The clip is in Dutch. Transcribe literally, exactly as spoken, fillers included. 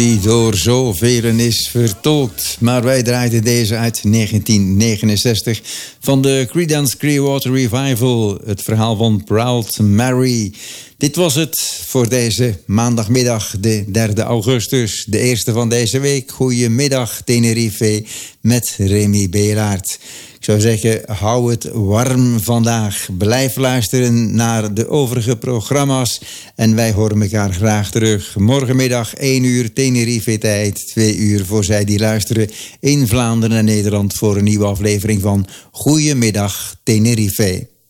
die door zoveel is vertolkt. Maar wij draaiden deze uit negentien negenenzestig van de Creedence Clearwater Revival. Het verhaal van Proud Mary. Dit was het voor deze maandagmiddag, de derde augustus. De eerste van deze week. Goedemiddag Tenerife met Remy Beelaert. Ik zou zeggen, hou het warm vandaag. Blijf luisteren naar de overige programma's. En wij horen elkaar graag terug. Morgenmiddag één uur Tenerife-tijd. twee uur voor zij die luisteren in Vlaanderen en Nederland voor een nieuwe aflevering van Goedemiddag Tenerife.